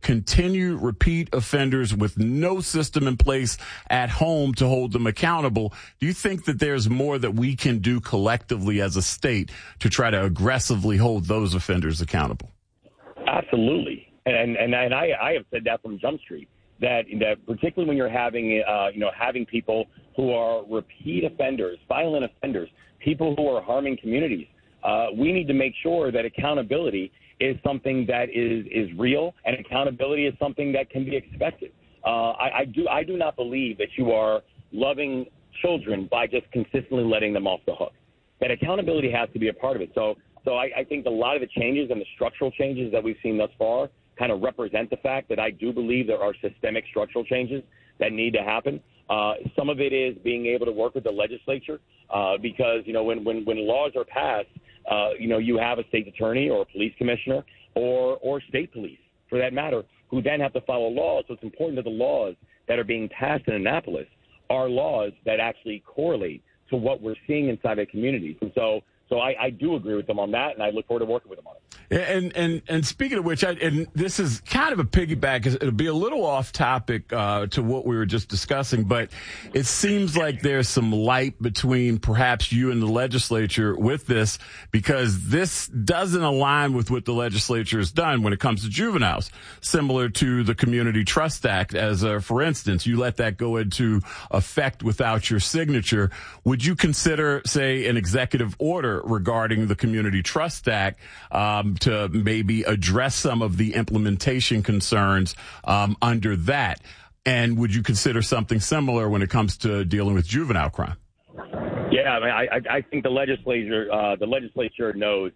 continue repeat offenders with no system in place at home to hold them accountable. Do you think that there's more that we can do collectively as a state to try to aggressively hold those offenders accountable? Absolutely. And I have said that from Jump Street, that particularly when you're having people who are repeat offenders, violent offenders, people who are harming communities, we need to make sure that accountability is something that is real, and accountability is something that can be expected. I do not believe that you are loving children by just consistently letting them off the hook. That accountability has to be a part of it. So I think a lot of the changes and the structural changes that we've seen thus far kind of represent the fact that I do believe there are systemic structural changes that need to happen. Some of it is being able to work with the legislature because, when laws are passed, you have a state attorney or a police commissioner or state police, for that matter, who then have to follow laws. So it's important that the laws that are being passed in Annapolis are laws that actually correlate to what we're seeing inside the communities. And so I do agree with them on that, and I look forward to working with them on it. And speaking of which, and this is kind of a piggyback. It'll be a little off topic to what we were just discussing, but it seems like there's some light between perhaps you and the legislature with this, because this doesn't align with what the legislature has done when it comes to juveniles, similar to the Community Trust Act. As for instance, you let that go into effect without your signature. Would you consider, say, an executive order regarding the Community Trust Act to maybe address some of the implementation concerns under that? And would you consider something similar when it comes to dealing with juvenile crime? Yeah, I think the legislature knows.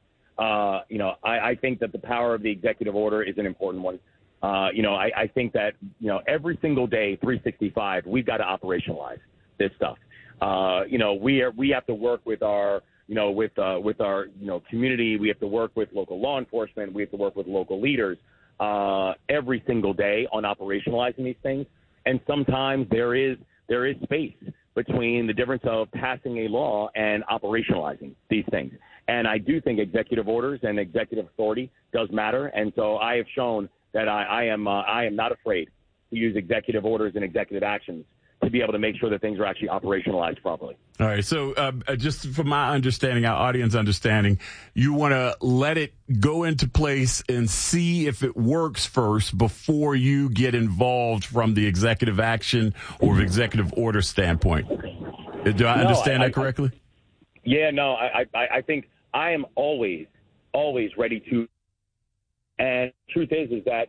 I think that the power of the executive order is an important one. I think that every single day, 365, we've got to operationalize this stuff. We have to work with our with our community. We have to work with local law enforcement. We have to work with local leaders every single day on operationalizing these things. And sometimes there is space between the difference of passing a law and operationalizing these things. And I do think executive orders and executive authority does matter. And so I have shown that I am not afraid to use executive orders and executive actions to be able to make sure that things are actually operationalized properly. All right. So just from my understanding, our audience understanding, you want to let it go into place and see if it works first before you get involved from the executive action or executive order standpoint. Do I understand that correctly? I think I am always ready to. And the truth is that,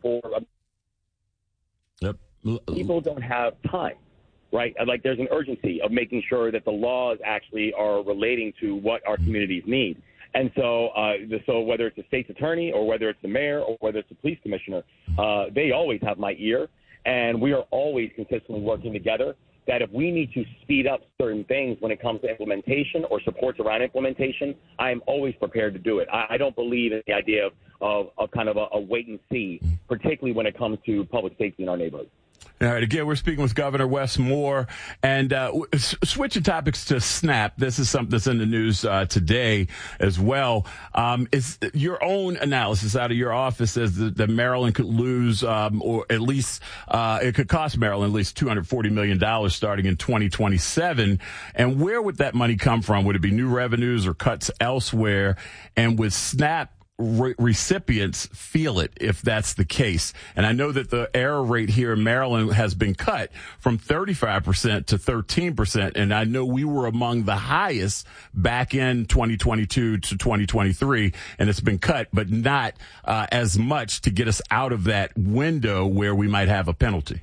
people don't have time, right? Like, there's an urgency of making sure that the laws actually are relating to what our communities need. And so whether it's the state's attorney or whether it's the mayor or whether it's the police commissioner, they always have my ear. And we are always consistently working together that if we need to speed up certain things when it comes to implementation or supports around implementation, I am always prepared to do it. I don't believe in the idea of kind of a wait and see, particularly when it comes to public safety in our neighborhoods. All right. Again, we're speaking with Governor Wes Moore, and switching topics to SNAP. This is something that's in the news today as well. Is your own analysis out of your office says that Maryland could lose, or at least it could cost Maryland at least $240 million starting in 2027. And where would that money come from? Would it be new revenues or cuts elsewhere? And with SNAP, recipients feel it if that's the case. And I know that the error rate here in Maryland has been cut from 35% to 13%. And I know we were among the highest back in 2022 to 2023, and it's been cut, but not as much to get us out of that window where we might have a penalty.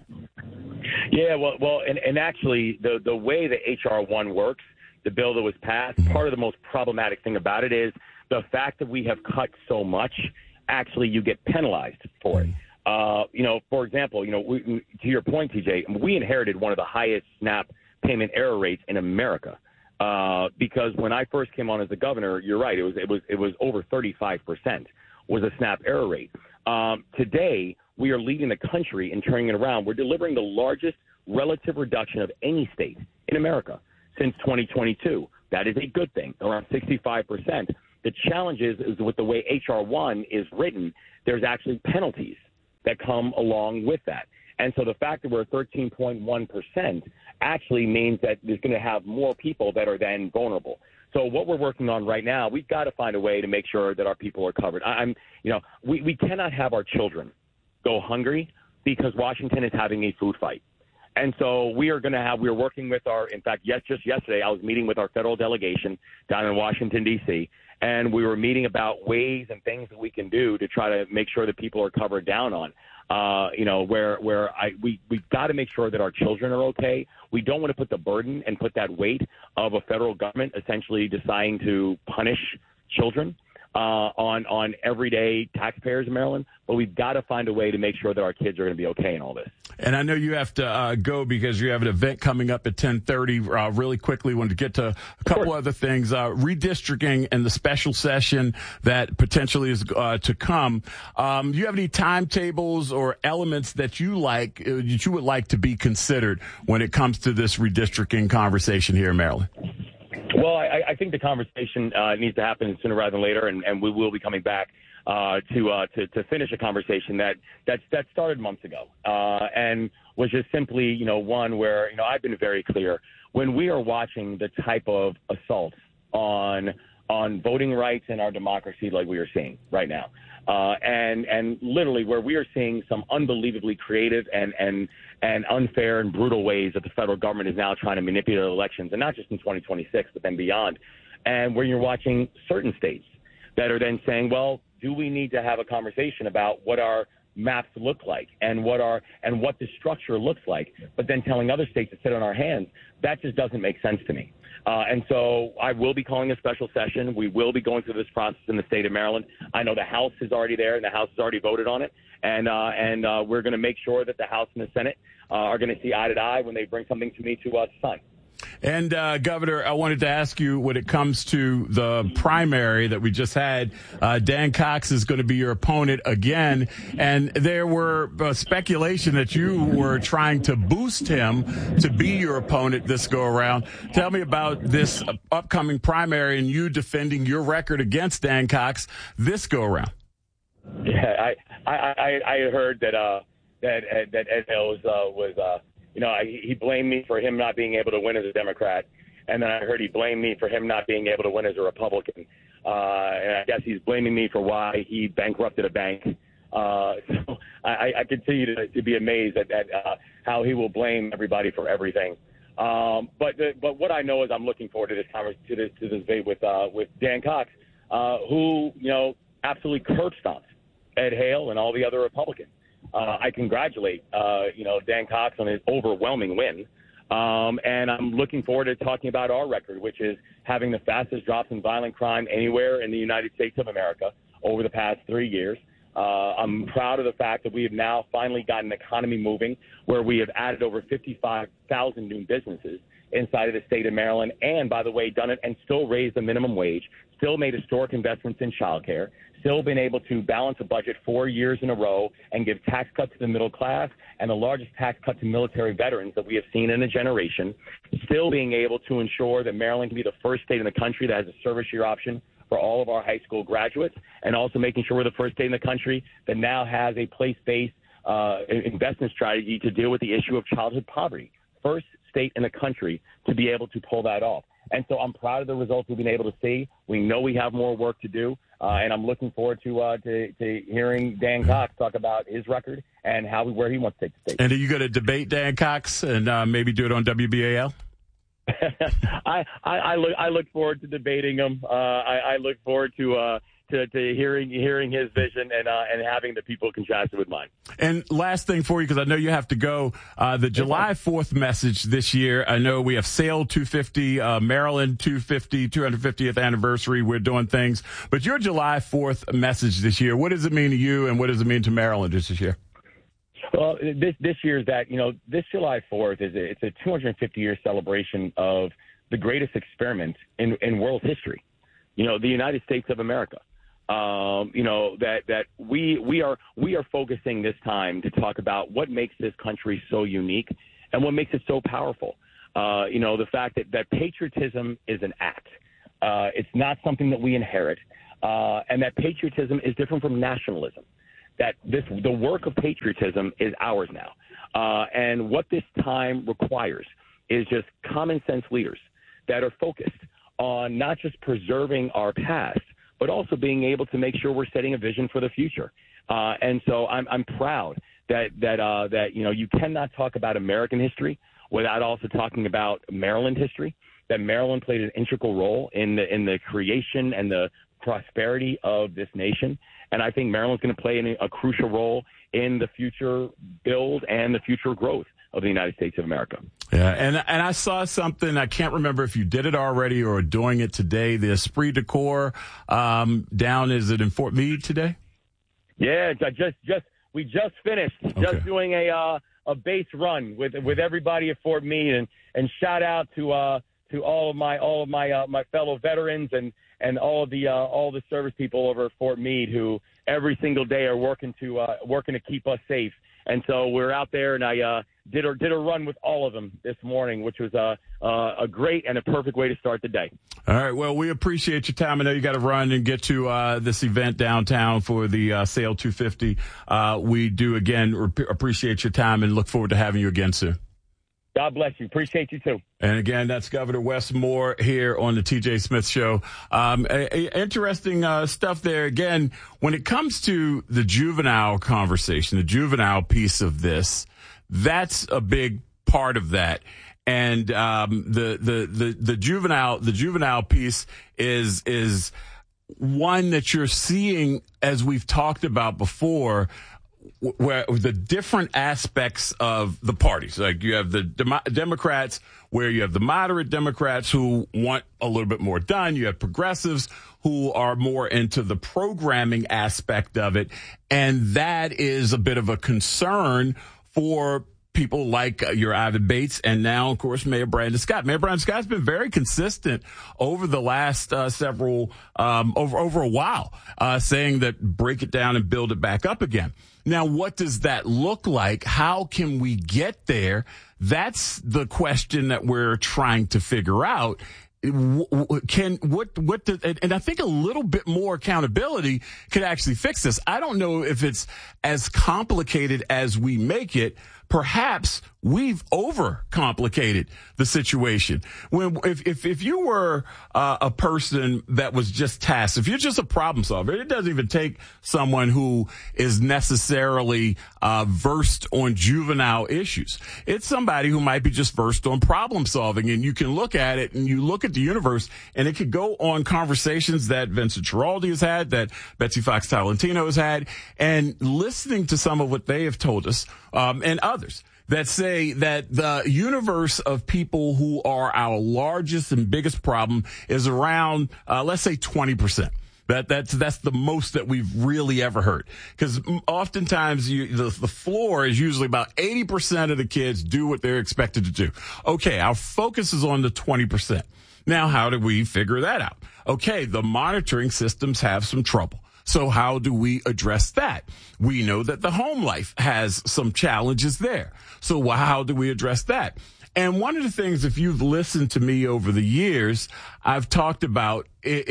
Yeah, well, and actually the way that HR 1 works, the bill that was passed, part of the most problematic thing about it is the fact that we have cut so much, actually you get penalized for it. For example, to your point, TJ, we inherited one of the highest SNAP payment error rates in America because when I first came on as the governor, you're right, it was over 35% was a SNAP error rate. Today, we are leading the country in turning it around. We're delivering the largest relative reduction of any state in America since 2022. That is a good thing, around 65%. The challenge is with the way HR 1 is written, there's actually penalties that come along with that. And so the fact that we're 13.1% actually means that there's going to have more people that are then vulnerable. So what we're working on right now, we've got to find a way to make sure that our people are covered. We cannot have our children go hungry because Washington is having a food fight. And so we're working with just yesterday, I was meeting with our federal delegation down in Washington, D.C., and we were meeting about ways and things that we can do to try to make sure that people are covered down on. We've got to make sure that our children are okay. We don't want to put the burden and put that weight of a federal government essentially deciding to punish children on everyday taxpayers in Maryland, but we've got to find a way to make sure that our kids are going to be okay in all this. And I know you have to go because you have an event coming up at 10:30. Really quickly, wanted to get to a couple other things. Redistricting and the special session that potentially is to come. Do you have any timetables or elements that you would like to be considered when it comes to this redistricting conversation here in Maryland? Well, I think the conversation needs to happen sooner rather than later, and we will be coming back to finish a conversation that started months ago and was just simply, one where, I've been very clear. When we are watching the type of assaults on voting rights and our democracy like we are seeing right now, and literally where we are seeing some unbelievably creative and unfair and brutal ways that the federal government is now trying to manipulate elections, and not just in 2026, but then beyond. And where you're watching certain states that are then saying, well, do we need to have a conversation about what our maps look like and what the structure looks like, but then telling other states to sit on our hands, that just doesn't make sense to me. And so I will be calling a special session. We will be going through this process in the state of Maryland. I know the House is already there, and the House has already voted on it. And we're going to make sure that the House and the Senate are going to see eye to eye when they bring something to me to sign. And, Governor, I wanted to ask you, when it comes to the primary that we just had, Dan Cox is going to be your opponent again. And there were speculation that you were trying to boost him to be your opponent this go around. Tell me about this upcoming primary and you defending your record against Dan Cox this go around. Yeah, I heard that Ed Hill was he blamed me for him not being able to win as a Democrat, and then I heard he blamed me for him not being able to win as a Republican. And I guess he's blaming me for why he bankrupted a bank. So I continue to be amazed at how he will blame everybody for everything. But what I know is I'm looking forward to this debate with Dan Cox, who absolutely curb stomped Ed Hale and all the other Republicans. I congratulate, Dan Cox on his overwhelming win. And I'm looking forward to talking about our record, which is having the fastest drops in violent crime anywhere in the United States of America over the past 3 years. I'm proud of the fact that we have now finally gotten the economy moving, where we have added over 55,000 new businesses inside of the state of Maryland, and, by the way, done it and still raised the minimum wage, still made historic investments in childcare, still been able to balance a budget 4 years in a row and give tax cuts to the middle class and the largest tax cut to military veterans that we have seen in a generation, still being able to ensure that Maryland can be the first state in the country that has a service year option for all of our high school graduates, and also making sure we're the first state in the country that now has a place-based investment strategy to deal with the issue of childhood poverty. First state in the country to be able to pull that off. And so I'm proud of the results we've been able to see. We know we have more work to do, and I'm looking forward to hearing Dan Cox talk about his record and where he wants to take the state. And are you going to debate Dan Cox and maybe do it on WBAL? I look forward to debating him. I look forward to hearing his vision and having the people contrast it with mine. And last thing for you, because I know you have to go, the July 4th message this year. I know we have SAIL 250, Maryland 250th anniversary. We're doing things, but your July 4th message this year, what does it mean to you, and what does it mean to Maryland this year? Well, this year is that, this July 4th it's a 250-year celebration of the greatest experiment in world history, the United States of America. That we are focusing this time to talk about what makes this country so unique and what makes it so powerful. The fact that patriotism is an act. It's not something that we inherit, and that patriotism is different from nationalism. that the work of patriotism is ours now. And what this time requires is just common sense leaders that are focused on not just preserving our past, but also being able to make sure we're setting a vision for the future. And so I'm proud that you cannot talk about American history without also talking about Maryland history, that Maryland played an integral role in the creation and the prosperity of this nation. And I think Maryland's going to play a crucial role in the future build and the future growth of the United States of America. Yeah, and I saw something, I can't remember if you did it already or doing it today, the Esprit de Corps down, is it in Fort Meade today? Yeah, we just finished just doing a base run with everybody at Fort Meade, and shout out to all of my fellow veterans and all the service people over at Fort Meade who every single day are working to keep us safe. And so we're out there, and I did a run with all of them this morning, which was a great and a perfect way to start the day. All right. Well, we appreciate your time. I know you got to run and get to this event downtown for the Sail 250. We do, again, appreciate your time and look forward to having you again soon. God bless you. Appreciate you, too. And again, that's Governor Wes Moore here on the TJ Smith Show. Interesting stuff there. Again, when it comes to the juvenile conversation, the juvenile piece of this, that's a big part of that. And the juvenile piece is one that you're seeing, as we've talked about before, where the different aspects of the parties, like you have the Democrats, where you have the moderate Democrats who want a little bit more done. You have progressives who are more into the programming aspect of it. And that is a bit of a concern for people like your Ivan Bates and now, of course, Mayor Brandon Scott. Mayor Brandon Scott's been very consistent over the last over a while, saying that break it down and build it back up again. Now, what does that look like? How can we get there? That's the question that we're trying to figure out. And I think a little bit more accountability could actually fix this. I don't know if it's as complicated as we make it. Perhaps we've overcomplicated the situation. If you were a person that was just tasked, if you're just a problem solver, it doesn't even take someone who is necessarily versed on juvenile issues. It's somebody who might be just versed on problem solving, and you can look at it and you look at the universe, and it could go on conversations that Vincent Giraldi has had, that Betsy Fox Tolentino has had, and listening to some of what they have told us, and others that say that the universe of people who are our largest and biggest problem is around, let's say 20%. That's the most that we've really ever heard. Because oftentimes the floor is usually about 80% of the kids do what they're expected to do. Okay, our focus is on the 20%. Now, how do we figure that out? Okay, the monitoring systems have some trouble. So how do we address that? We know that the home life has some challenges there. So how do we address that? And one of the things, if you've listened to me over the years, I've talked about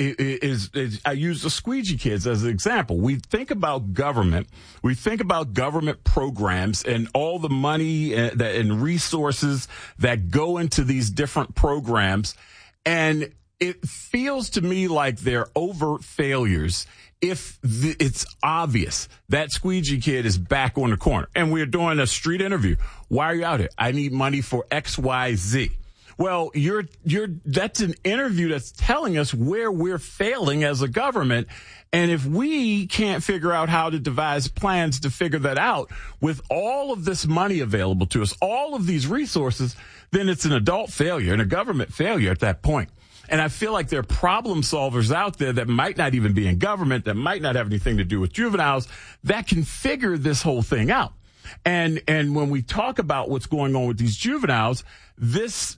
is I use the squeegee kids as an example. We think about government. We think about government programs and all the money and resources that go into these different programs. And it feels to me like they're overt failures if it's obvious that squeegee kid is back on the corner and we're doing a street interview. Why are you out here? I need money for XYZ. Well, that's an interview that's telling us where we're failing as a government. And if we can't figure out how to devise plans to figure that out with all of this money available to us, all of these resources, then it's an adult failure and a government failure at that point. And I feel like there are problem solvers out there that might not even be in government, that might not have anything to do with juveniles, that can figure this whole thing out. And when we talk about what's going on with these juveniles, this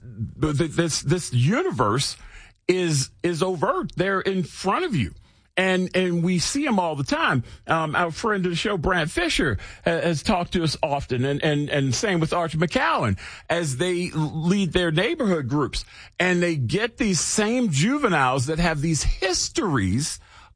universe is overt. They're in front of you. And we see them all the time. Our friend of the show, Brant Fisher, has talked to us often, and same with Archie McCowan, as they lead their neighborhood groups. And they get these same juveniles that have these histories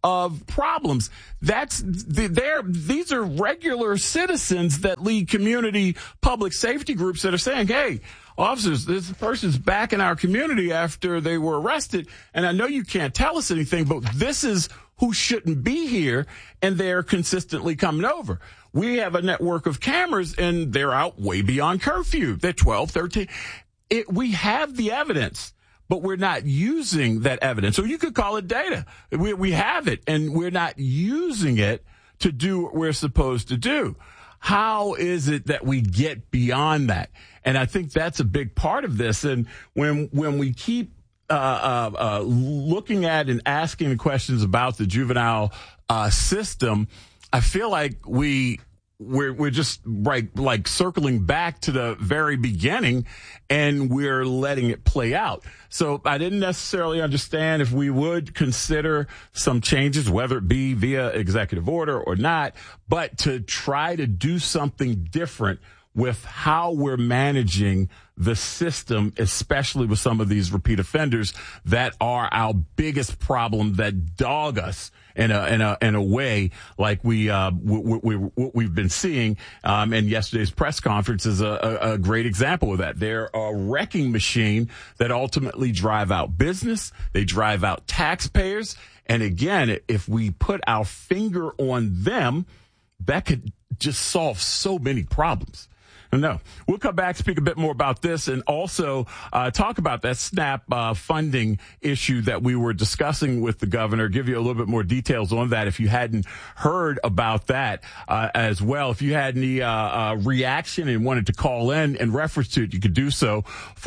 of problems. These are regular citizens that lead community public safety groups that are saying, hey, officers, this person's back in our community after they were arrested. And I know you can't tell us anything, but this is who shouldn't be here. And they're consistently coming over. We have a network of cameras and they're out way beyond curfew. They're 12, 13. We have the evidence, but we're not using that evidence. So you could call it data. We have it and we're not using it to do what we're supposed to do. How is it that we get beyond that? And I think that's a big part of this. And when we keep looking at and asking the questions about the juvenile system, I feel like we're just like circling back to the very beginning, and we're letting it play out. So I didn't necessarily understand if we would consider some changes, whether it be via executive order or not, but to try to do something different with how we're managing the system, especially with some of these repeat offenders that are our biggest problem, that dog us in a way like we've been seeing. And yesterday's press conference is a great example of that. They're a wrecking machine that ultimately drive out business. They drive out taxpayers. And again, if we put our finger on them, that could just solve so many problems. No, we'll come back, speak a bit more about this, and also talk about that SNAP funding issue that we were discussing with the governor, give you a little bit more details on that if you hadn't heard about that as well. If you had any reaction and wanted to call in reference to it, you could do so.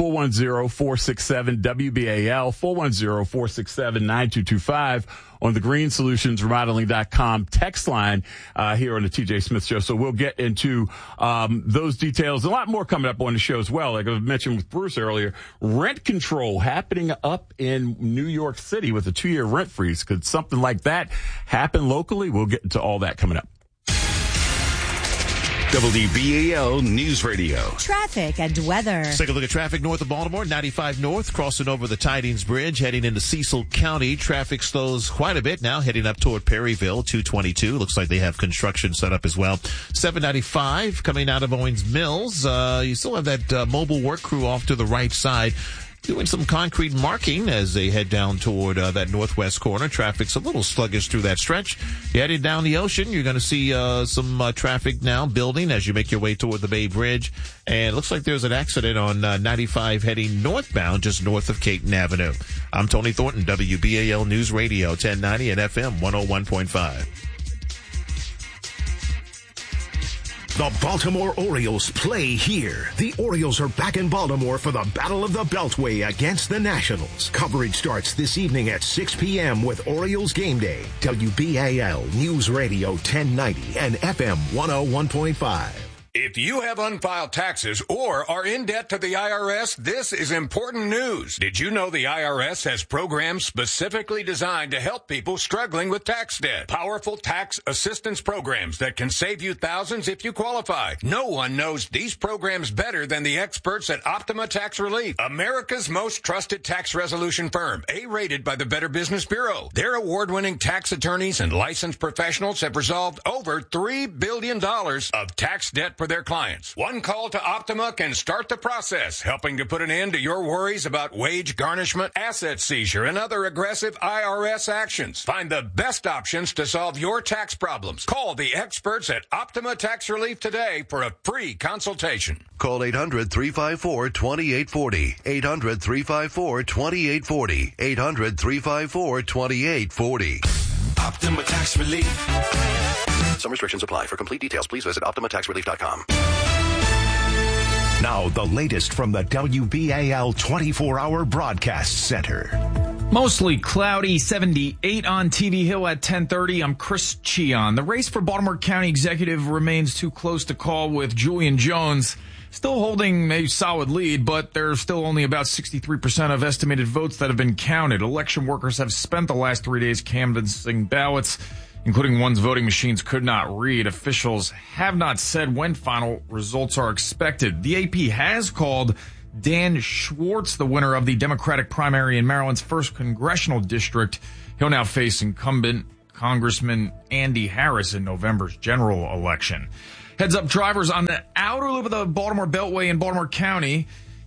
410-467-WBAL, 410-467-9225. On the GreenSolutionsRemodeling.com text line here on the TJ Smith Show. So we'll get into those details. A lot more coming up on the show as well. Like I mentioned with Bruce earlier, rent control happening up in New York City with a 2-year rent freeze. Could something like that happen locally? We'll get into all that coming up. WBAL News Radio. Traffic and weather. Let's take a look at traffic north of Baltimore. 95 north, crossing over the Tidings Bridge, heading into Cecil County. Traffic slows quite a bit now, heading up toward Perryville, 222. Looks like they have construction set up as well. 795 coming out of Owings Mills. You still have that mobile work crew off to the right side, doing some concrete marking as they head down toward that northwest corner. Traffic's a little sluggish through that stretch. You're headed down the ocean. You're going to see some traffic now building as you make your way toward the Bay Bridge. And it looks like there's an accident on 95 heading northbound just north of Caton Avenue. I'm Tony Thornton, WBAL News Radio, 1090 and FM 101.5. The Baltimore Orioles play here. The Orioles are back in Baltimore for the Battle of the Beltway against the Nationals. Coverage starts this evening at 6 p.m. with Orioles Game Day. WBAL News Radio 1090 and FM 101.5. If you have unfiled taxes or are in debt to the IRS, this is important news. Did you know the IRS has programs specifically designed to help people struggling with tax debt? Powerful tax assistance programs that can save you thousands if you qualify. No one knows these programs better than the experts at Optima Tax Relief, America's most trusted tax resolution firm, A-rated by the Better Business Bureau. Their award-winning tax attorneys and licensed professionals have resolved over $3 billion of tax debt for their clients. One call to Optima can start the process, helping to put an end to your worries about wage garnishment, asset seizure, and other aggressive IRS actions. Find the best options to solve your tax problems. Call the experts at Optima Tax Relief today for a free consultation. Call 800-354-2840. 800-354-2840. 800-354-2840. Optima Tax Relief. Some restrictions apply. For complete details, please visit OptimaTaxRelief.com. Now, the latest from the WBAL 24-hour broadcast center. Mostly cloudy, 78 on TV Hill at 10:30. I'm Chris Cheon. The race for Baltimore County Executive remains too close to call, with Julian Jones still holding a solid lead, but there's still only about 63% of estimated votes that have been counted. Election workers have spent the last 3 days canvassing ballots, including ones voting machines could not read. Officials have not said when final results are expected. The AP has called Dan Schwartz the winner of the Democratic primary in Maryland's 1st congressional district. He'll now face incumbent Congressman Andy Harris in November's general election. Heads up, drivers on the outer loop of the Baltimore Beltway in Baltimore County.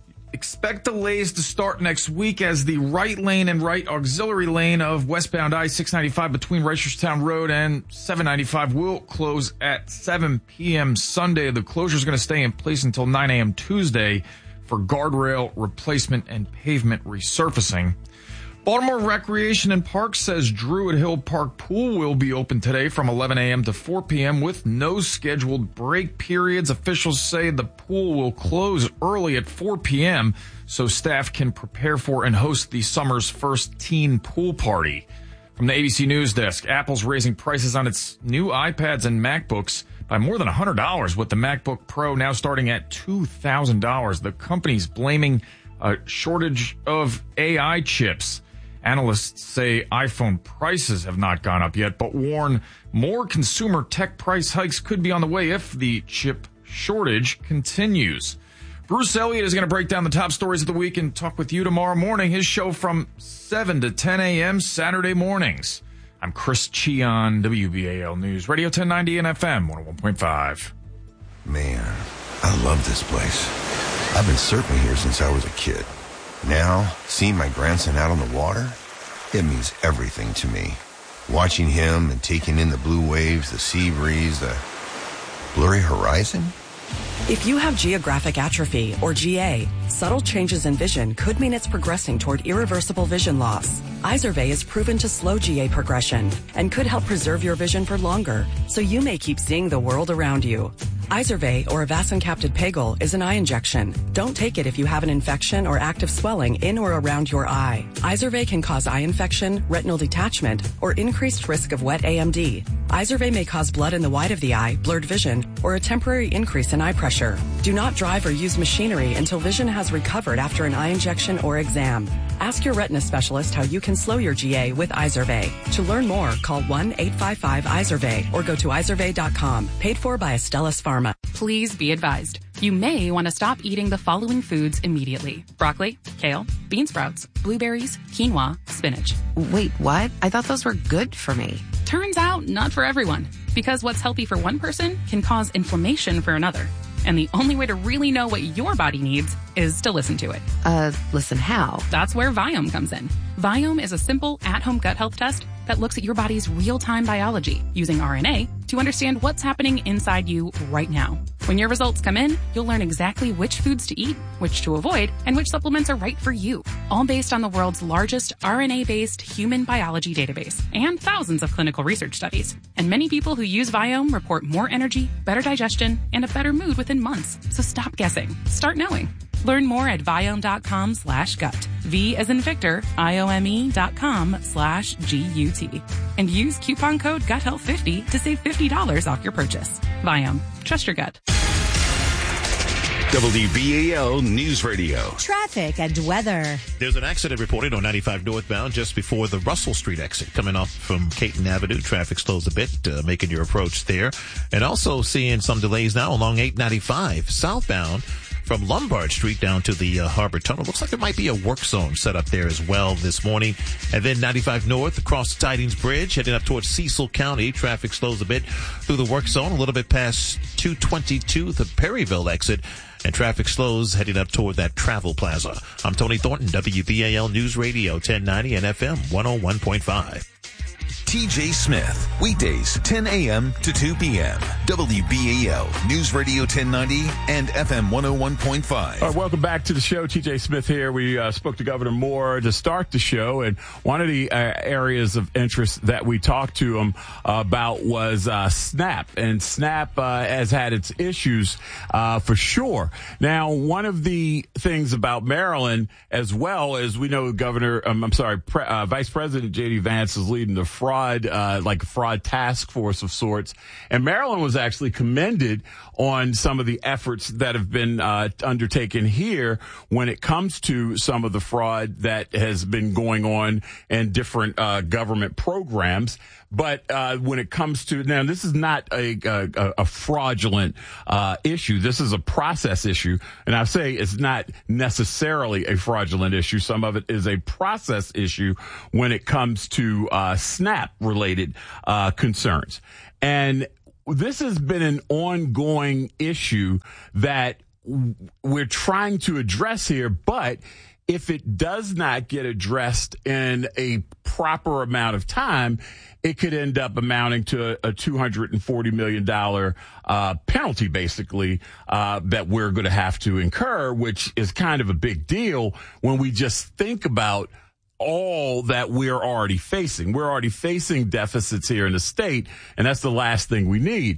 Expect delays to start next week as the right lane and right auxiliary lane of westbound I-695 between Reisterstown Road and 795 will close at 7 p.m. Sunday. The closure is going to stay in place until 9 a.m. Tuesday for guardrail replacement and pavement resurfacing. Baltimore Recreation and Parks says Druid Hill Park Pool will be open today from 11 a.m. to 4 p.m. with no scheduled break periods. Officials say the pool will close early at 4 p.m. so staff can prepare for and host the summer's first teen pool party. From the ABC News Desk, Apple's raising prices on its new iPads and MacBooks by more than $100, with the MacBook Pro now starting at $2,000. The company's blaming a shortage of AI chips. Analysts say iPhone prices have not gone up yet, but warn more consumer tech price hikes could be on the way if the chip shortage continues. Bruce Elliott is going to break down the top stories of the week and talk with you tomorrow morning. His show from 7 to 10 a.m. Saturday mornings. I'm Chris Cheon, WBAL News, Radio 1090 and FM 101.5. Man, I love this place. I've been surfing here since I was a kid. Now, seeing my grandson out on the water, it means everything to me. Watching him and taking in the blue waves, the sea breeze, the blurry horizon. If you have geographic atrophy, or GA, subtle changes in vision could mean it's progressing toward irreversible vision loss. Izervay is proven to slow GA progression and could help preserve your vision for longer, so you may keep seeing the world around you. Izervay, or avacincaptad pegol, is an eye injection. Don't take it if you have an infection or active swelling in or around your eye. Izervay can cause eye infection, retinal detachment, or increased risk of wet AMD. Izervay may cause blood in the white of the eye, blurred vision, or a temporary increase in eye pressure. Do not drive or use machinery until vision has recovered after an eye injection or exam. Ask your retina specialist how you can slow your GA with Izervay. To learn more, call 1-855-IZERVAY or go to izervay.com. Paid for by Astellas Pharma. Please be advised. You may want to stop eating the following foods immediately. Broccoli, kale, bean sprouts, blueberries, quinoa, spinach. Wait, what? I thought those were good for me. Turns out, not for everyone. Because what's healthy for one person can cause inflammation for another. And the only way to really know what your body needs is to listen to it. Listen how? That's where Viome comes in. Viome is a simple at-home gut health test that looks at your body's real-time biology using RNA to understand what's happening inside you right now. When your results come in, you'll learn exactly which foods to eat, which to avoid, and which supplements are right for you. All based on the world's largest RNA-based human biology database and thousands of clinical research studies. And many people who use Viome report more energy, better digestion, and a better mood within months. So stop guessing. Start knowing. Learn more at Viome.com/gut. V as in Victor, IOME.com/GUT. And use coupon code GUTHEALTH50 to save $50 off your purchase. Viome. Trust your gut. WBAL News Radio. Traffic and weather. There's an accident reported on 95 northbound just before the Russell Street exit. Coming off from Caton Avenue, traffic slows a bit, making your approach there. And also seeing some delays now along 895 southbound from Lombard Street down to the Harbor Tunnel. Looks like there might be a work zone set up there as well this morning. And then 95 north across the Tidings Bridge, heading up towards Cecil County. Traffic slows a bit through the work zone, a little bit past 222, the Perryville exit. And traffic slows heading up toward that Travel Plaza. I'm Tony Thornton, WBAL News Radio 1090 and FM 101.5. TJ Smith, weekdays 10 a.m. to 2 p.m. WBAL News Radio 1090 and FM 101.5. All right, welcome back to the show. TJ Smith here. We spoke to Governor Moore to start the show, and one of the areas of interest that we talked to him about was SNAP. And SNAP has had its issues for sure. Now, one of the things about Maryland, as well as we know Vice President J.D. Vance is leading the fraud task force of sorts. And Maryland was actually commended on some of the efforts that have been undertaken here when it comes to some of the fraud that has been going on in different government programs. But when it comes to now, this is not a fraudulent issue. This is a process issue, and I say it's not necessarily a fraudulent issue. Some of it is a process issue when it comes to SNAP-related concerns, and this has been an ongoing issue that we're trying to address here, but if it does not get addressed in a proper amount of time, it could end up amounting to a $240 million penalty, basically, that we're going to have to incur, which is kind of a big deal when we just think about all that we're already facing. We're already facing deficits here in the state, and that's the last thing we need.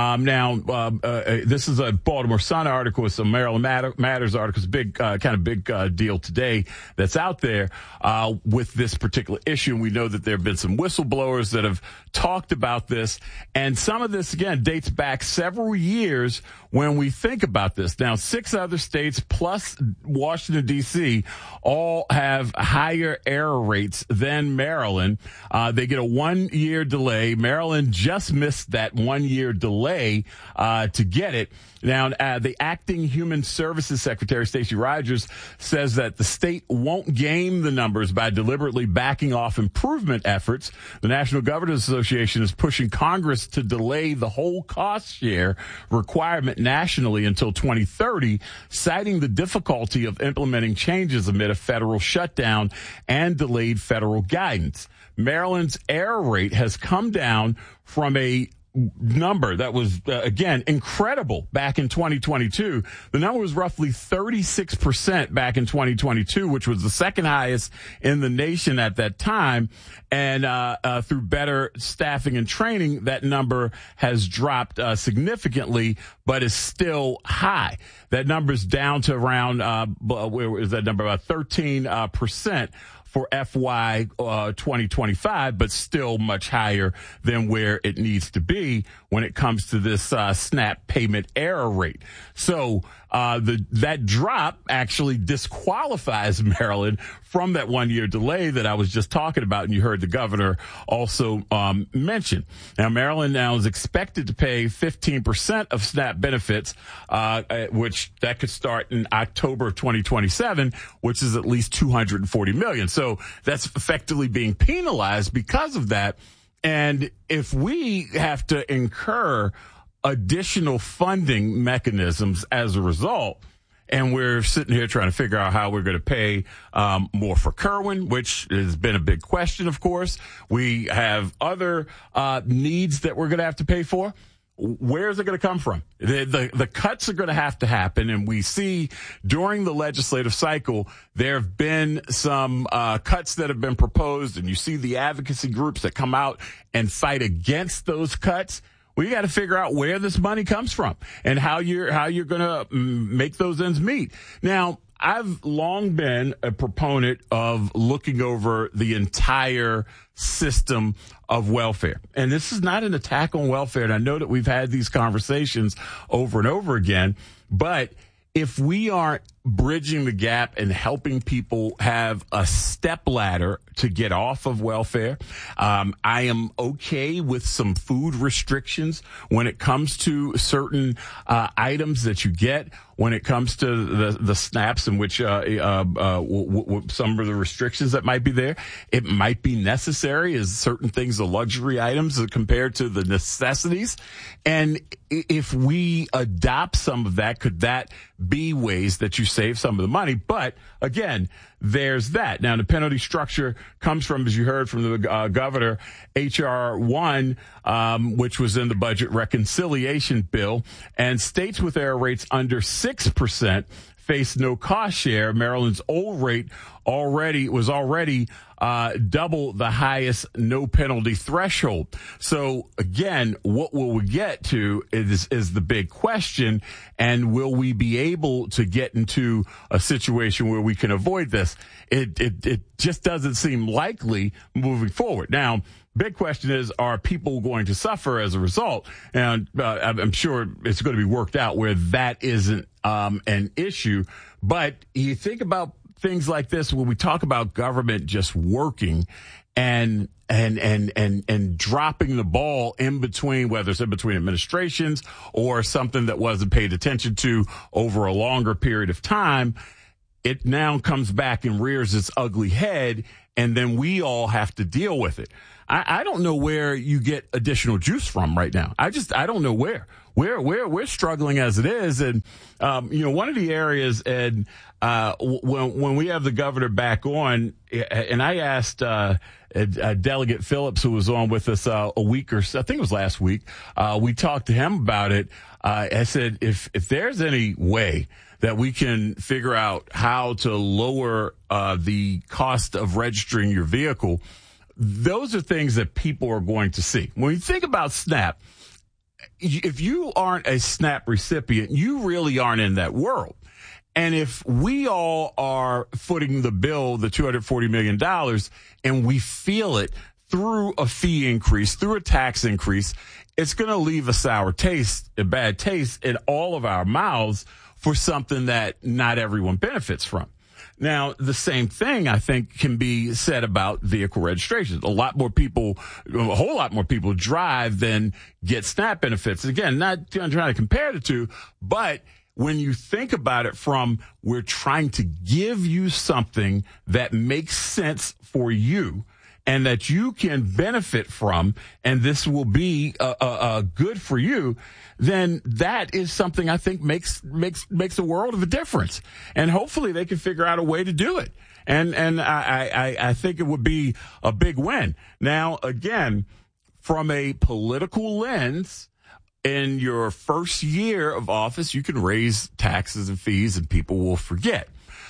This is a Baltimore Sun article. It's a Maryland Matters article. It's a big, kind of big deal today that's out there with this particular issue. And we know that there have been some whistleblowers that have talked about this. And some of this, again, dates back several years when we think about this. Now, 6 other states plus Washington, D.C. all have higher error rates than Maryland. They get a 1-year delay. Maryland just missed that 1-year delay to get it. Now, the acting Human Services Secretary, Stacey Rogers, says that the state won't game the numbers by deliberately backing off improvement efforts. The National Governors Association is pushing Congress to delay the whole cost share requirement nationally until 2030, citing the difficulty of implementing changes amid a federal shutdown and delayed federal guidance. Maryland's error rate has come down from a number that was, again, incredible back in 2022. The number was roughly 36% back in 2022, which was the second highest in the nation at that time. And through better staffing and training, that number has dropped significantly, but is still high. That number is down to around, where is that number? About 13%. For FY 2025, but still much higher than where it needs to be when it comes to this SNAP payment error rate. So that drop actually disqualifies Maryland from that 1-year delay that I was just talking about, and you heard the governor also mention. Now, Maryland now is expected to pay 15% of SNAP benefits, which that could start in October of 2027, which is at least $240 million. So that's effectively being penalized because of that. And if we have to incur additional funding mechanisms as a result, and we're sitting here trying to figure out how we're going to pay more for Kerwin, which has been a big question, of course. We have other needs that we're going to have to pay for. Where is it going to come from? The cuts are going to happen, and we see during the legislative cycle there have been some cuts that have been proposed, and you see the advocacy groups that come out and fight against those cuts. We got to figure out where this money comes from and how you're going to make those ends meet. Now, I've long been a proponent of looking over the entire system of welfare. And this is not an attack on welfare. And I know that we've had these conversations over and over again. But if we aren't bridging the gap and helping people have a stepladder to get off of welfare, I am okay with some food restrictions when it comes to certain items that you get. When it comes to the SNAPs, in which some of the restrictions that might be there, it might be necessary as certain things are luxury items compared to the necessities. And if we adopt some of that, could that be ways that you save some of the money? But again, there's that. Now, the penalty structure comes from, as you heard from the governor, H.R. 1, which was in the budget reconciliation bill, and states with error rates under 6% face no cost share. Maryland's old rate was already double the highest no penalty threshold. So again, what will we get to is the big question, and will we be able to get into a situation where we can avoid this? It just doesn't seem likely moving forward. Now, big question is, are people going to suffer as a result? And I'm sure it's going to be worked out where that isn't an issue. But you think about things like this when we talk about government just working and dropping the ball in between, whether it's in between administrations or something that wasn't paid attention to over a longer period of time, it now comes back and rears its ugly head, and then we all have to deal with it. I don't know where you get additional juice from right now. I don't know where. We're struggling as it is. And, one of the areas, and, when we have the governor back on, and I asked, Delegate Phillips, who was on with us, a week or so, I think it was last week, we talked to him about it. I said, if there's any way that we can figure out how to lower, the cost of registering your vehicle, those are things that people are going to see. When you think about SNAP, if you aren't a SNAP recipient, you really aren't in that world. And if we all are footing the bill, the $240 million, and we feel it through a fee increase, through a tax increase, it's going to leave a bad taste in all of our mouths for something that not everyone benefits from. Now, the same thing, I think, can be said about vehicle registrations. A whole lot more people drive than get SNAP benefits. Again, not trying to compare the two, but when you think about it from, we're trying to give you something that makes sense for you and that you can benefit from, and this will be good for you, then that is something I think makes a world of a difference. And hopefully they can figure out a way to do it. And I think it would be a big win. Now, again, from a political lens, in your first year of office, you can raise taxes and fees and people will forget.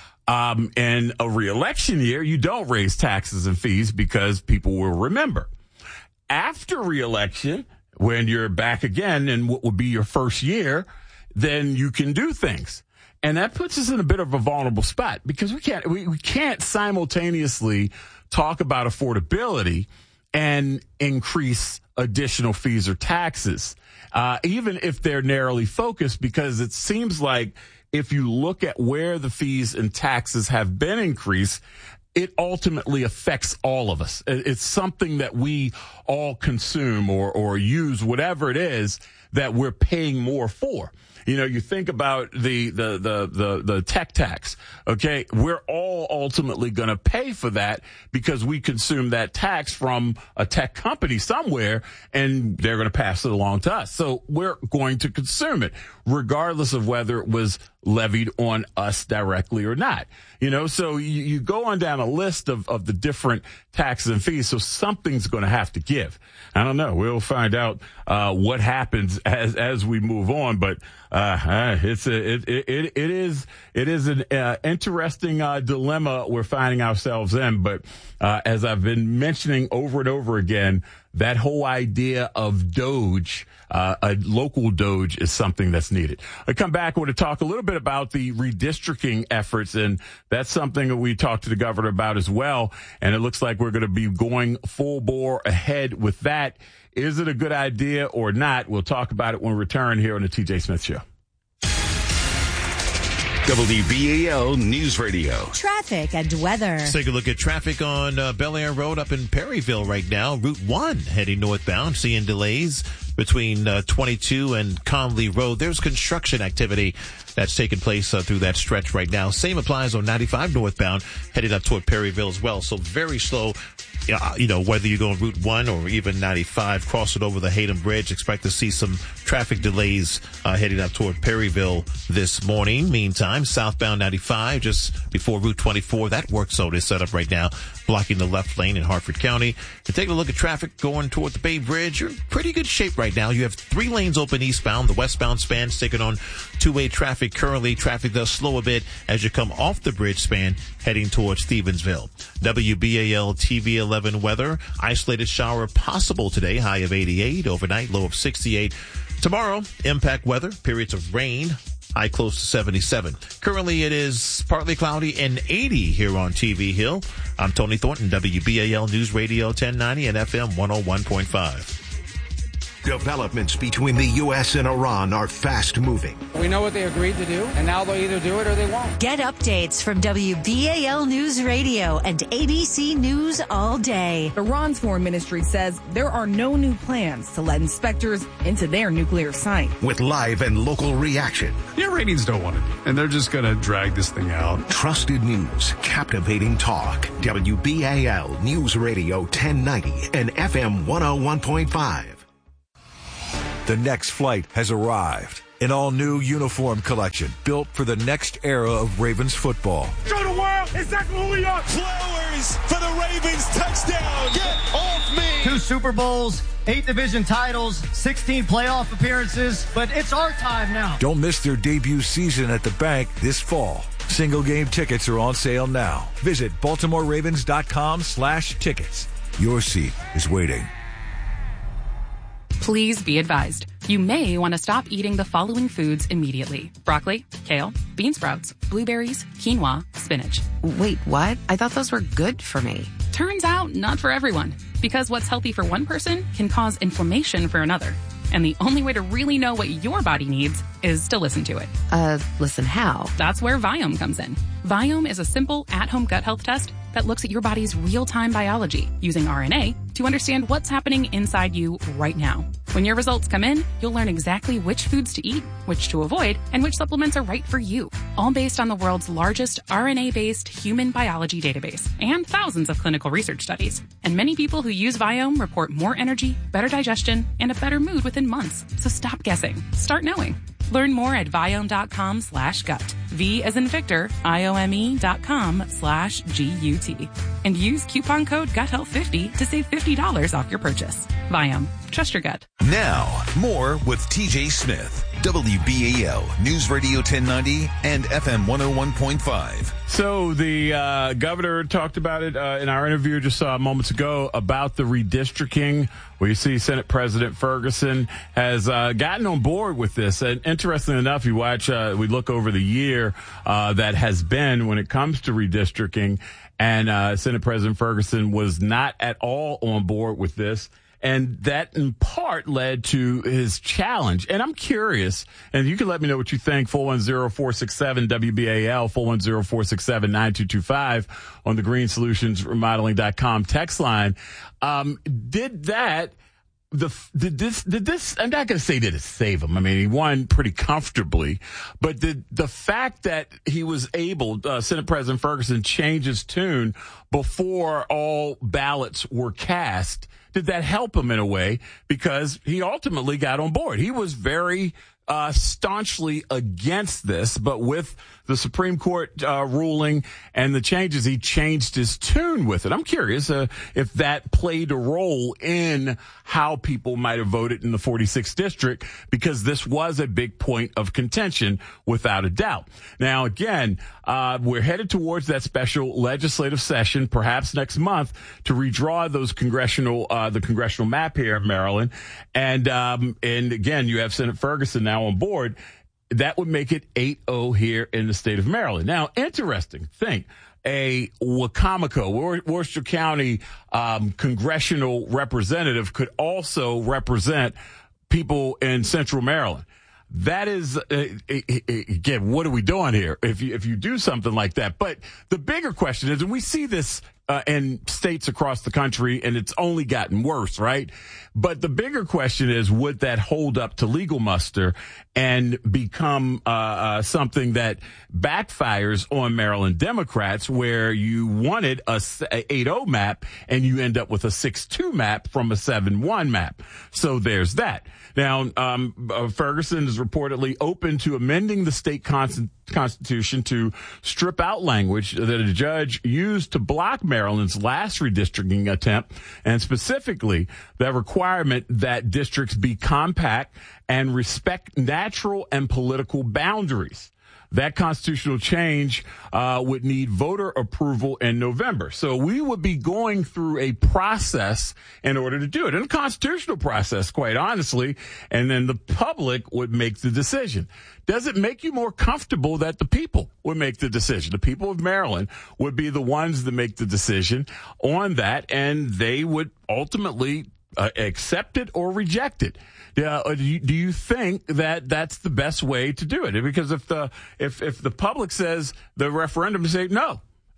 In a re-election year, you don't raise taxes and fees because people will remember. After re-election, when you're back again in what would be your first year, then you can do things. And that puts us in a bit of a vulnerable spot because we can't simultaneously talk about affordability and increase additional fees or taxes, even if they're narrowly focused, because it seems like if you look at where the fees and taxes have been increased, it ultimately affects all of us. It's something that we all consume or use, whatever it is that we're paying more for. You know, you think about the tech tax. Okay. We're all ultimately going to pay for that because we consume that tax from a tech company somewhere and they're going to pass it along to us. So we're going to consume it regardless of whether it was levied on us directly or not. You know, so you go on down a list of the different taxes and fees. So something's going to have to give. I don't know. We'll find out what happens as we move on. But it is an interesting dilemma we're finding ourselves in. But as I've been mentioning over and over again, that whole idea of Doge, a local Doge, is something that's needed. I come back, I want to talk a little bit about the redistricting efforts, and that's something that we talked to the governor about as well. And it looks like we're going to be going full bore ahead with that. Is it a good idea or not? We'll talk about it when we return here on the TJ Smith Show. WBAL News Radio. Traffic and weather. Let's take a look at traffic on Bel Air Road up in Perryville right now. Route 1 heading northbound, seeing delays between 22 and Conley Road. There's construction activity that's taking place through that stretch right now. Same applies on 95 northbound, heading up toward Perryville as well. So very slow. You know, whether you go on Route 1 or even 95, crossing over the Hayden Bridge, expect to see some traffic delays heading up toward Perryville this morning. Meantime, southbound 95, just before Route 24, that work zone is set up right now, blocking the left lane in Hartford County. And taking a look at traffic going toward the Bay Bridge, you're in pretty good shape right now. You have 3 lanes open eastbound. The westbound span's taking on two-way traffic currently. Traffic does slow a bit as you come off the bridge span heading towards Stevensville. WBAL TV 11 weather. Isolated shower possible today. High of 88. Overnight, low of 68. Tomorrow, impact weather. Periods of rain. High close to 77. Currently, it is partly cloudy and 80 here on TV Hill. I'm Tony Thornton, WBAL News Radio 1090 and FM 101.5. Developments between the U.S. and Iran are fast moving. We know what they agreed to do, and now they'll either do it or they won't. Get updates from WBAL News Radio and ABC News All Day. Iran's foreign ministry says there are no new plans to let inspectors into their nuclear site. With live and local reaction. The Iranians don't want it, and they're just going to drag this thing out. Trusted news, captivating talk. WBAL News Radio 1090 and FM 101.5. The next flight has arrived. An all-new uniform collection built for the next era of Ravens football. Show the world exactly who we are. Flowers for the Ravens touchdown. Get off me. 2 Super Bowls, 8 division titles, 16 playoff appearances, but it's our time now. Don't miss their debut season at the bank this fall. Single game tickets are on sale now. Visit BaltimoreRavens.com/tickets. Your seat is waiting. Please be advised. You may want to stop eating the following foods immediately. Broccoli, kale, bean sprouts, blueberries, quinoa, spinach. Wait, what? I thought those were good for me. Turns out not for everyone, because what's healthy for one person can cause inflammation for another. And the only way to really know what your body needs is to listen to it. Listen how? That's where Viome comes in. Viome is a simple at-home gut health test that looks at your body's real-time biology using RNA to understand what's happening inside you right now. When your results come in, you'll learn exactly which foods to eat, which to avoid, and which supplements are right for you. All based on the world's largest RNA-based human biology database and thousands of clinical research studies. And many people who use Viome report more energy, better digestion, and a better mood within months. So stop guessing. Start knowing. Learn more at Viome.com/gut. V as in Victor, IOME.com/GUT. And use coupon code GUTHEALTH50 to save $50 off your purchase. Viome. Trust your gut. Now, more with TJ Smith. WBAL News Radio 1090 and FM 101.5. So the governor talked about it in our interview just moments ago about the redistricting, where you see Senate President Ferguson has gotten on board with this. And interestingly enough, you watch, we look over the year that has been when it comes to redistricting, and Senate President Ferguson was not at all on board with this. And that in part led to his challenge. And I'm curious, and you can let me know what you think, 410-467-WBAL, 410-467-9225 on the GreenSolutionsRemodeling.com text line. Did this, I'm not going to say did it save him. I mean, he won pretty comfortably, but the fact that he was able, Senate President Ferguson, change his tune before all ballots were cast, did that help him in a way? Because he ultimately got on board. He was very staunchly against this, but with the Supreme Court ruling and the changes, he changed his tune with it. I'm curious if that played a role in how people might have voted in the 46th district, because this was a big point of contention without a doubt. Now, again, we're headed towards that special legislative session, perhaps next month, to redraw those the congressional map here in Maryland. And again, you have Senator Ferguson now on board. That would make it 8-0 here in the state of Maryland. Now, interesting thing, a Wacomico, Worcester County congressional representative could also represent people in central Maryland. That is, again, what are we doing here if you do something like that? But the bigger question is, and we see this in states across the country, and it's only gotten worse, right? But the bigger question is, would that hold up to legal muster and become something that backfires on Maryland Democrats, where you wanted a 8-0 map and you end up with a 6-2 map from a 7-1 map? So there's that. Now, Ferguson is reportedly open to amending the state constitution to strip out language that a judge used to block Maryland's last redistricting attempt, and specifically the requirement that districts be compact and respect natural and political boundaries. That constitutional change would need voter approval in November. So we would be going through a process in order to do it, and a constitutional process, quite honestly, and then the public would make the decision. Does it make you more comfortable that the people would make the decision? The people of Maryland would be the ones that make the decision on that, and they would ultimately accept it or reject it. Do you think that that's the best way to do it? Because if the public says the referendum say no,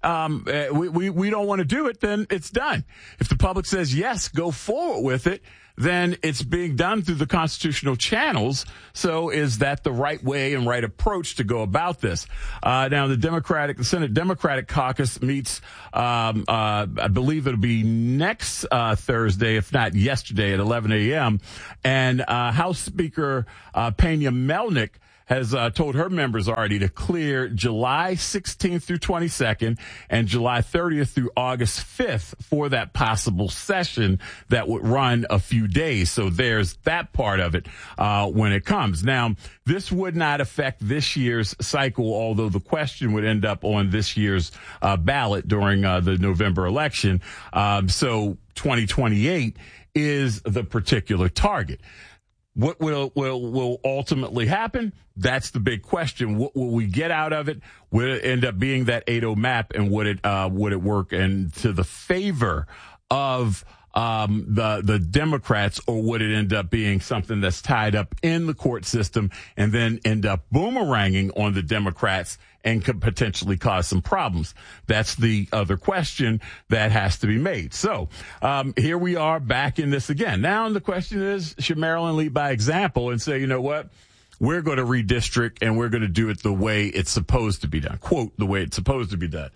we don't want to do it, then it's done. If the public says yes, go forward with it, then it's being done through the constitutional channels. So is that the right way and right approach to go about this? Now, the Senate Democratic Caucus meets, I believe it'll be next Thursday, if not yesterday, at 11 a.m. And House Speaker Pena Melnick has told her members already to clear July 16th through 22nd and July 30th through August 5th for that possible session that would run a few days. So there's that part of it when it comes. Now, this would not affect this year's cycle, although the question would end up on this year's ballot during the November election. So 2028 is the particular target. What will ultimately happen? That's the big question. What will we get out of it? Will it end up being that 8-0 map, and would it work and to the favor of the Democrats, or would it end up being something that's tied up in the court system and then end up boomeranging on the Democrats and could potentially cause some problems? That's the other question that has to be made. So here we are back in this again. Now the question is, should Maryland lead by example and say, you know what? We're going to redistrict and we're going to do it the way it's supposed to be done. Quote, the way it's supposed to be done.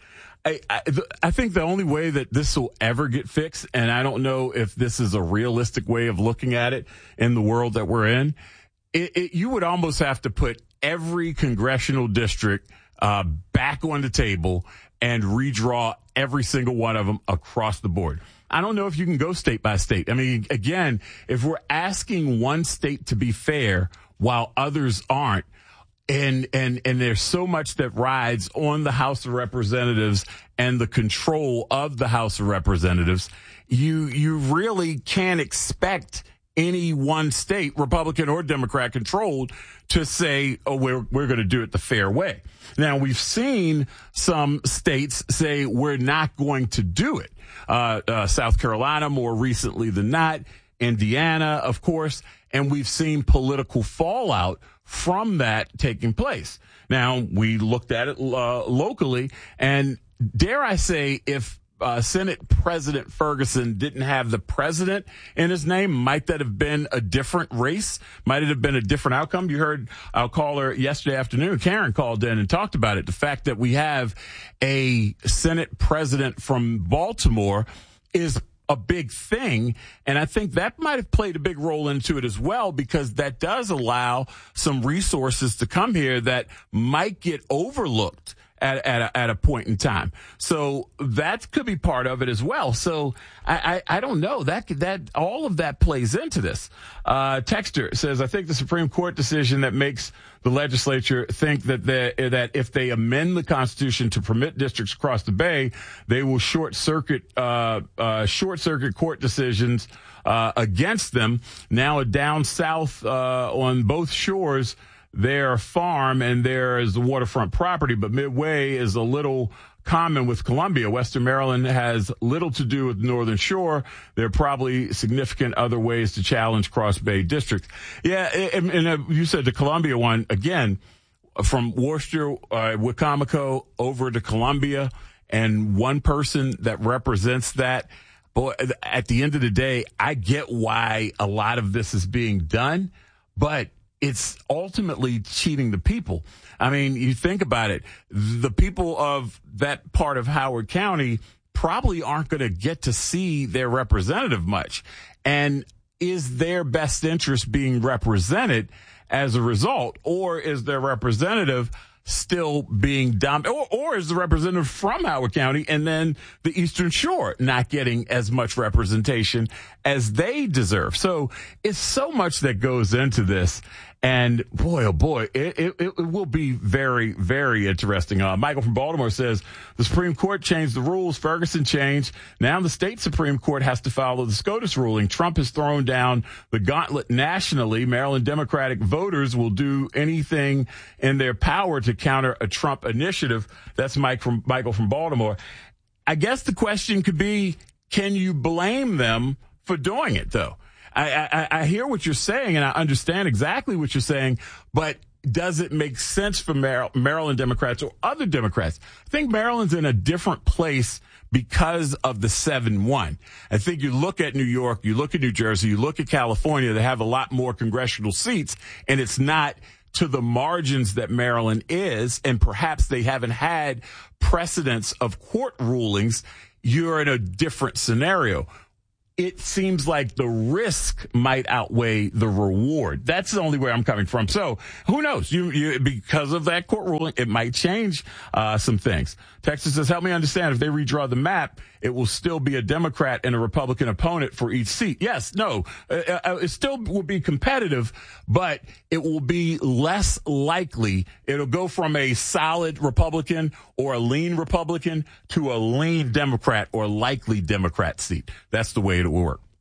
I think the only way that this will ever get fixed, and I don't know if this is a realistic way of looking at it in the world that we're in, you would almost have to put every congressional district back on the table and redraw every single one of them across the board. I don't know if you can go state by state. I mean, again, if we're asking one state to be fair while others aren't, and there's so much that rides on the House of Representatives and the control of the House of Representatives, you really can't expect any one state, Republican or Democrat controlled, to say, oh, we're going to do it the fair way. Now, we've seen some states say we're not going to do it. South Carolina, more recently than not, Indiana, of course, and we've seen political fallout from that taking place. Now, we looked at it locally, and dare I say, if Senate President Ferguson didn't have the president in his name, might that have been a different race? Might it have been a different outcome? You heard our caller yesterday afternoon, Karen, called in and talked about it. The fact that we have a Senate president from Baltimore is a big thing, and I think that might have played a big role into it as well, because that does allow some resources to come here that might get overlooked at a point in time. So that could be part of it as well. So I don't know, that all of that plays into this. Texter says, I think the Supreme Court decision that makes the legislature think that if they amend the Constitution to permit districts across the Bay, they will short circuit court decisions against them. Now down south on both shores, their farm and there is the waterfront property, but Midway is a little common with Columbia. Western Maryland has little to do with the Northern Shore. There are probably significant other ways to challenge Cross Bay districts. Yeah, and you said the Columbia one, again, from Worcester, Wicomico over to Columbia, and one person that represents that. Boy, at the end of the day, I get why a lot of this is being done, but it's ultimately cheating the people. I mean, you think about it. The people of that part of Howard County probably aren't going to get to see their representative much. And is their best interest being represented as a result? Or is their representative still being dominated? Or is the representative from Howard County and then the Eastern Shore not getting as much representation as they deserve? So it's so much that goes into this. And boy, oh boy, it will be very, very interesting. Michael from Baltimore says the Supreme Court changed the rules. Ferguson changed. Now the state Supreme Court has to follow the SCOTUS ruling. Trump has thrown down the gauntlet nationally. Maryland Democratic voters will do anything in their power to counter a Trump initiative. That's Michael from Baltimore. I guess the question could be, can you blame them for doing it, though. I hear what you're saying, and I understand exactly what you're saying, but does it make sense for Maryland Democrats or other Democrats? I think Maryland's in a different place because of the 7-1. I think you look at New York, you look at New Jersey, you look at California, they have a lot more congressional seats, and it's not to the margins that Maryland is, and perhaps they haven't had precedents of court rulings. You're in a different scenario. It seems like the risk might outweigh the reward. That's the only way I'm coming from. So who knows? You because of that court ruling, it might change some things. Texas says, help me understand, if they redraw the map, it will still be a Democrat and a Republican opponent for each seat. Yes, no, it still will be competitive, but it will be less likely. It'll go from a solid Republican or a lean Republican to a lean Democrat or likely Democrat seat. That's the way it will work.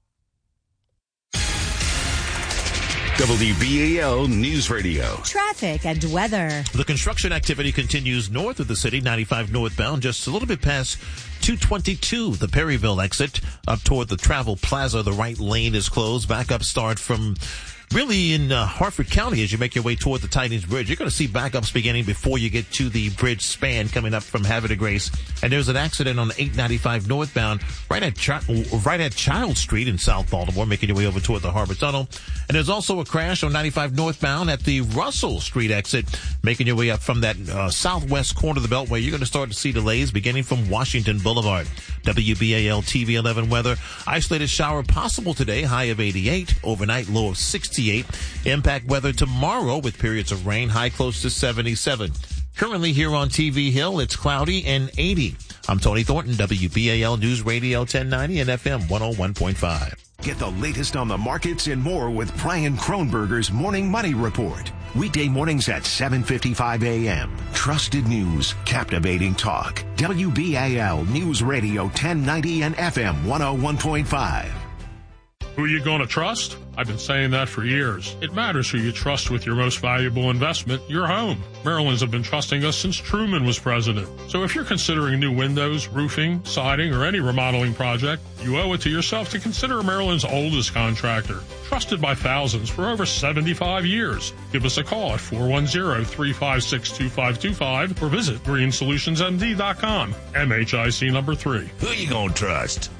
WBAL News Radio. Traffic and weather. The construction activity continues north of the city, 95 northbound, just a little bit past 222, the Perryville exit, up toward the Travel Plaza. The right lane is closed. Backup start from really in Harford County as you make your way toward the Titans Bridge. You're going to see backups beginning before you get to the bridge span coming up from Havre de Grace. And there's an accident on 895 northbound right at Child Street in South Baltimore, making your way over toward the Harbor Tunnel. And there's also a crash on 95 northbound at the Russell Street exit, making your way up from that southwest corner of the Beltway. You're going to start to see delays beginning from Washington Boulevard. WBAL TV 11 weather. Isolated shower possible today, high of 88. Overnight low of 68. Impact weather tomorrow with periods of rain, high close to 77. Currently here on TV Hill, it's cloudy and 80. I'm Tony Thornton, WBAL News Radio 1090 and FM 101.5. Get the latest on the markets and more with Brian Kronberger's Morning Money Report. Weekday mornings at 7:55 a.m. Trusted news, captivating talk. WBAL News Radio 1090 and FM 101.5. Who are you going to trust? I've been saying that for years. It matters who you trust with your most valuable investment, your home. Maryland's have been trusting us since Truman was president. So if you're considering new windows, roofing, siding, or any remodeling project, you owe it to yourself to consider Maryland's oldest contractor. Trusted by thousands for over 75 years. Give us a call at 410-356-2525 or visit greensolutionsmd.com. MHIC number 3. Who you going to trust?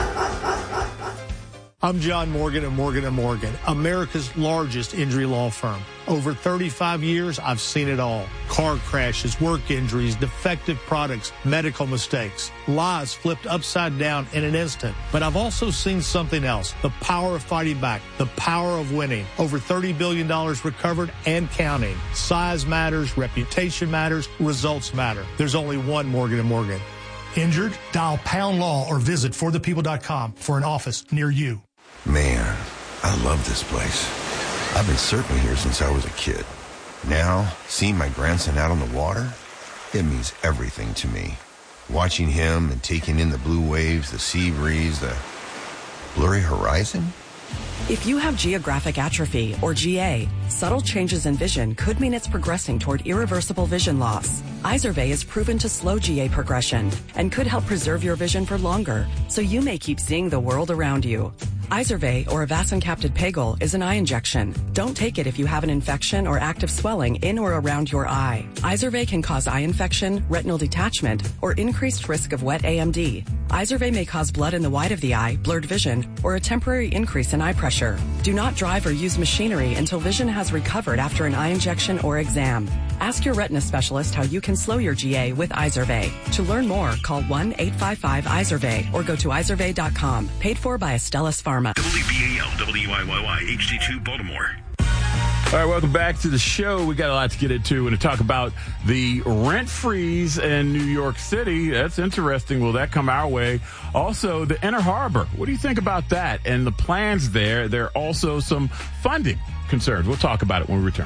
I'm John Morgan of Morgan & Morgan, America's largest injury law firm. Over 35 years, I've seen it all. Car crashes, work injuries, defective products, medical mistakes, lives flipped upside down in an instant. But I've also seen something else, the power of fighting back, the power of winning. Over $30 billion recovered and counting. Size matters, reputation matters, results matter. There's only one Morgan & Morgan. Injured? Dial Pound Law or visit forthepeople.com for an office near you. Man, I love this place. I've been surfing here since I was a kid. Now, seeing my grandson out on the water, it means everything to me. Watching him and taking in the blue waves, the sea breeze, the blurry horizon. If you have geographic atrophy, or GA, subtle changes in vision could mean it's progressing toward irreversible vision loss. Izervay is proven to slow GA progression and could help preserve your vision for longer, so you may keep seeing the world around you. Izervay, or avacincaptad pegol, is an eye injection. Don't take it if you have an infection or active swelling in or around your eye. Izervay can cause eye infection, retinal detachment, or increased risk of wet AMD. Izervay may cause blood in the white of the eye, blurred vision, or a temporary increase in eye pressure. Do not drive or use machinery until vision has recovered after an eye injection or exam. Ask your retina specialist how you can slow your GA with Izervay. To learn more, call 1-855-IZERVAY or go to izervay.com. Paid for by Astellas Pharma. WBAL, WIYY, HD2 Baltimore. All right, welcome back to the show. We got a lot to get into and to talk about the rent freeze in New York City. That's interesting. Will that come our way? Also, the Inner Harbor. What do you think about that and the plans there? There are also some funding concerns. We'll talk about it when we return.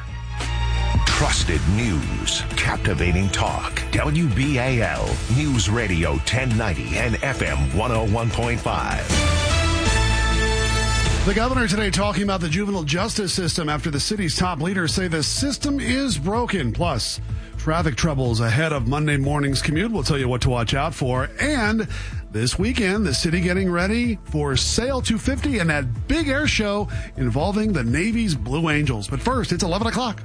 Trusted news, captivating talk. WBAL News Radio 1090 and FM 101.5. The governor today talking about the juvenile justice system after the city's top leaders say the system is broken. Plus, Traffic troubles ahead of Monday morning's commute. We'll tell you what to watch out for. And this weekend, the city getting ready for Sail 250 and that big air show involving the Navy's Blue Angels. But first, it's 11 o'clock.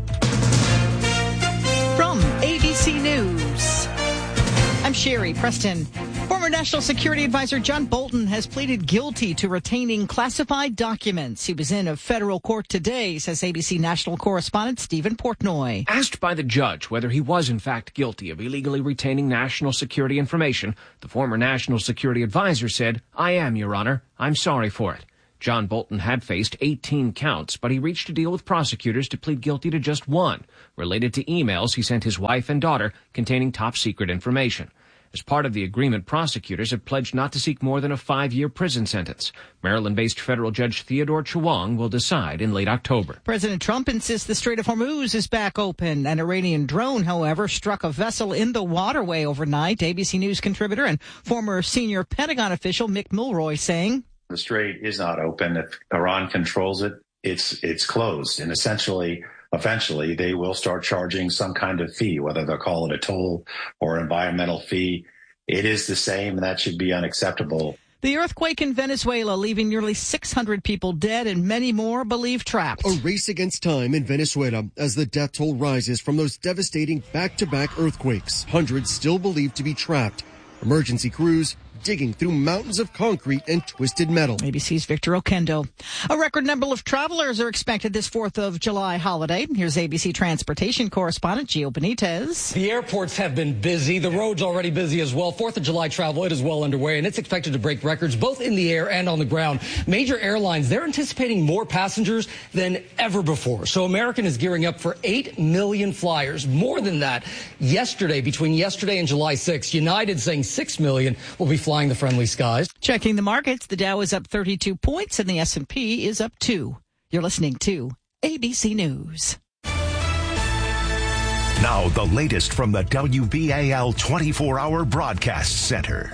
From ABC News, I'm Sherry Preston. Former National Security Advisor John Bolton has pleaded guilty to retaining classified documents. He was in a federal court today, says ABC national correspondent Stephen Portnoy. Asked by the judge whether he was in fact guilty of illegally retaining national security information, the former National Security Advisor said, "I am, Your Honor. I'm sorry for it." John Bolton had faced 18 counts, but he reached a deal with prosecutors to plead guilty to just one, related to emails he sent his wife and daughter containing top-secret information. As part of the agreement, prosecutors have pledged not to seek more than a 5-year prison sentence. Maryland-based federal judge Theodore Chewang will decide in late October. President Trump insists the Strait of Hormuz is back open. An Iranian drone, however, struck a vessel in the waterway overnight. ABC News contributor and former senior Pentagon official Mick Mulroy saying, "The strait is not open. If Iran controls it, it's closed. And eventually, they will start charging some kind of fee, whether they'll call it a toll or environmental fee. It is the same, and that should be unacceptable." The earthquake in Venezuela leaving nearly 600 people dead and many more believed trapped. A race against time in Venezuela as the death toll rises from those devastating back-to-back earthquakes. Hundreds still believed to be trapped. Emergency crews digging through mountains of concrete and twisted metal. ABC's Victor Okendo. A record number of travelers are expected this 4th of July holiday. Here's ABC transportation correspondent Gio Benitez. The airports have been busy. The roads already busy as well. 4th of July travel, it is well underway, and it's expected to break records both in the air and on the ground. Major airlines, they're anticipating more passengers than ever before. So American is gearing up for 8 million flyers. More than that, between yesterday and July 6th, United saying 6 million will be flying the friendly skies. Checking the markets, the Dow is up 32 points and the S&P is up 2. You're listening to ABC News. Now the latest from the WBAL 24-hour broadcast center.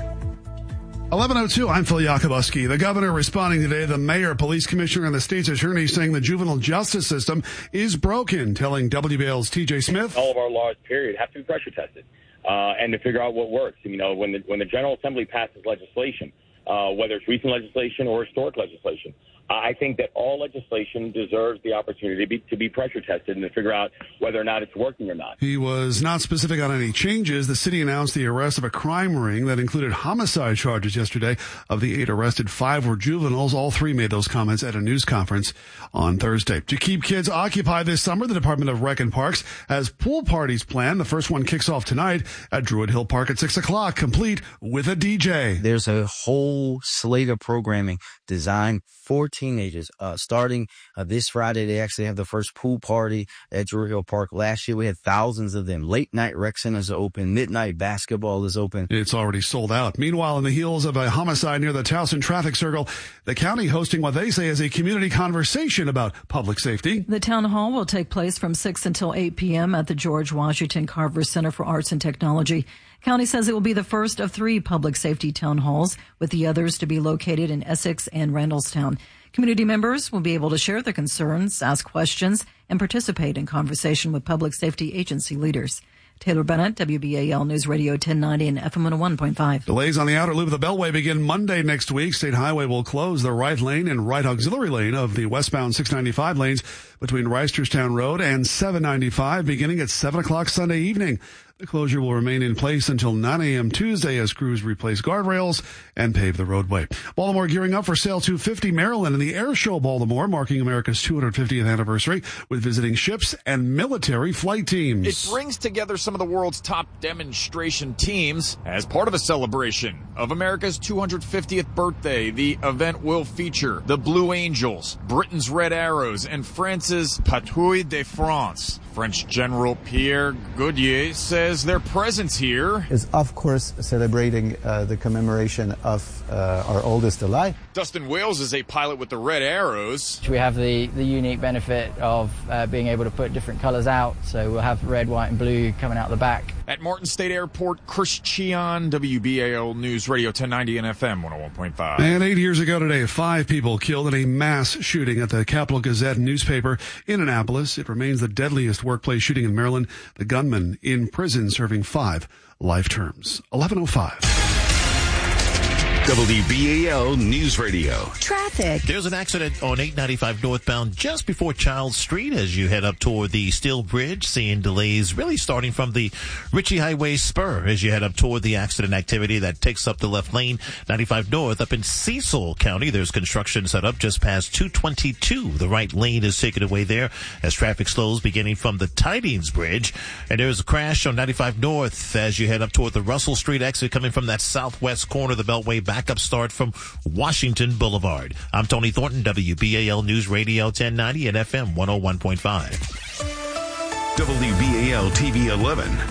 11:02, I'm Phil Yakubuski. The governor responding today, the mayor, police commissioner, and the state's attorney saying the juvenile justice system is broken, telling WBAL's TJ Smith. All of our laws, period, have to be pressure tested. And to figure out what works. You know, when the General Assembly passes legislation, whether it's recent legislation or historic legislation, I think that all legislation deserves the opportunity to be pressure tested and to figure out whether or not it's working or not. He was not specific on any changes. The city announced the arrest of a crime ring that included homicide charges yesterday. Of the 8 arrested, 5 were juveniles. All 3 made those comments at a news conference on Thursday. To keep kids occupied this summer, the Department of Rec and Parks has pool parties planned. The first one kicks off tonight at Druid Hill Park at 6 o'clock, complete with a DJ. There's a whole slate of programming designed for teenagers. Starting this Friday, they actually have the first pool party at Druid Hill Park. Last year, we had thousands of them. Late night rec centers are open. Midnight basketball is open. It's already sold out. Meanwhile, in the heels of a homicide near the Towson traffic circle, the county hosting what they say is a community conversation about public safety. The town hall will take place from 6 until 8 p.m. at the George Washington Carver Center for Arts and Technology. County says it will be the first of 3 public safety town halls, with the others to be located in Essex and Randallstown. Community members will be able to share their concerns, ask questions, and participate in conversation with public safety agency leaders. Taylor Bennett, WBAL News Radio 1090 and FM 101.5. Delays on the outer loop of the Beltway begin Monday next week. State Highway will close the right lane and right auxiliary lane of the westbound 695 lanes between Reisterstown Road and 795 beginning at 7 o'clock Sunday evening. The closure will remain in place until 9 a.m. Tuesday as crews replace guardrails and pave the roadway. Baltimore gearing up for Sail 250 Maryland and the Air Show Baltimore, marking America's 250th anniversary with visiting ships and military flight teams. It brings together some of the world's top demonstration teams as part of a celebration of America's 250th birthday. The event will feature the Blue Angels, Britain's Red Arrows, and France's Patrouille de France. French General Pierre Gaudier says their presence here is, of course, celebrating the commemoration of our oldest alive. Dustin Wales is a pilot with the Red Arrows. We have the unique benefit of being able to put different colors out, so we'll have red, white, and blue coming out the back. At Martin State Airport, Chris Cheon, WBAL News Radio 1090 and FM 101.5. And 8 years ago today, 5 people killed in a mass shooting at the Capital Gazette newspaper in Annapolis. It remains the deadliest workplace shooting in Maryland. The gunman in prison serving 5 life terms. 11:05. WBAL News Radio. Traffic. There's an accident on 895 northbound just before Child Street as you head up toward the Steel Bridge, seeing delays really starting from the Ritchie Highway spur as you head up toward the accident activity that takes up the left lane. 95 north up in Cecil County, there's construction set up just past 222. The right lane is taken away there as traffic slows beginning from the Tidings Bridge. And there's a crash on 95 north as you head up toward the Russell Street exit coming from that southwest corner of the Beltway. Backup start from Washington Boulevard. I'm Tony Thornton, WBAL News Radio 1090 and FM 101.5. WBAL TV 11